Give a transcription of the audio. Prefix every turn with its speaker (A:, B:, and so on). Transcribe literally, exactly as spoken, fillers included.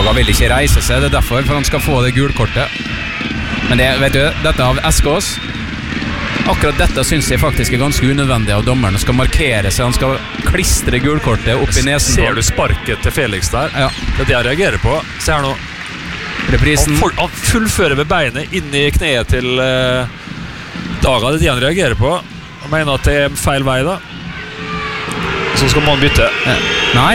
A: Daga vil ikke reise seg, det er derfor for han skal få det gulkortet. Men det, vet du, dette av Eskås, akkurat dette synes jeg faktisk er ganske unødvendig av dommeren. Han skal markere seg, han skal klistre gulkortet opp i nesen.
B: Ser du sparket til Felix der?
A: Ja.
B: Det er det jeg reagerer på. Se her nå.
A: Reprisen.
B: Han, for, han fullfører med beinet inn i kneet til uh, Daga. Det er det han reagerer på. Han mener at det er feil vei da. Så skal man bytte.
A: Ja. Nei,